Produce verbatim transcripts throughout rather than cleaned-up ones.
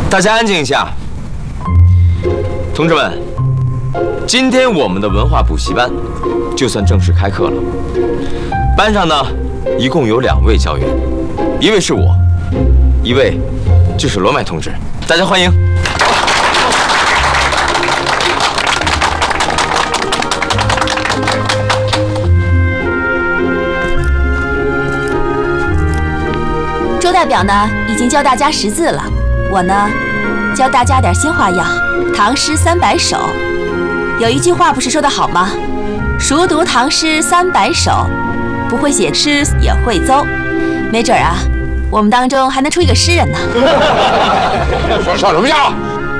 大家安静一下，同志们，今天我们的文化补习班就算正式开课了。班上呢，一共有两位教员，一位是我，一位就是罗麦同志，大家欢迎。 周代表呢，已经教大家识字了。我呢，教大家点新花样，唐诗三百首。有一句话不是说得好吗？熟读唐诗三百首，不会写诗也会邹。没准啊，我们当中还能出一个诗人呢。 说笑什么笑？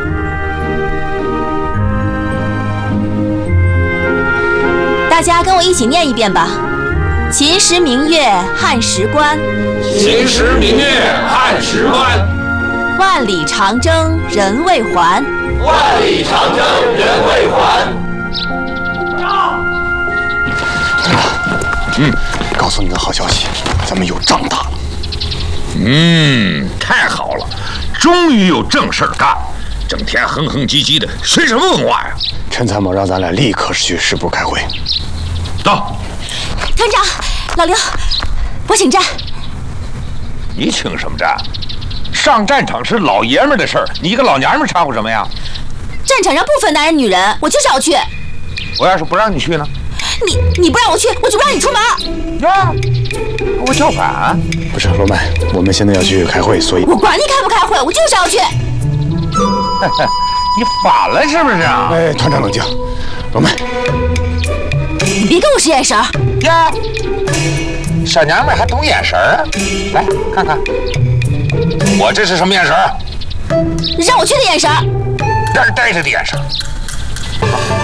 大家跟我一起念一遍吧。秦时明月汉时关， 秦时明月汉时关。 万里长征人未还， 万里长征人未还。 嗯，告诉你个好消息，咱们有仗打了。 嗯，太好了，终于有正事儿干，整天哼哼唧唧的，学什么文化呀？ 陈参谋让咱俩立刻去市部开会。 到。 团长，老刘，我请战。 你请什么战？上战场是老爷们的事儿，你一个老娘们掺和什么呀？ 战场上不分男人女人，我就是要去。 我要是不让你去呢？ 你你不让我去，我就不让你出门。 呀，我叫反？ 不是罗麦，我们现在要去开会，所以我管你开不开会，我就是要去。 你反了是不是啊？ 哎，团长冷静。罗麦， 你别跟我使眼神儿。 呀，小娘们还懂眼神儿？来看看，我这是什么眼神儿？ 让我去的眼神儿。 这是呆着的眼神儿。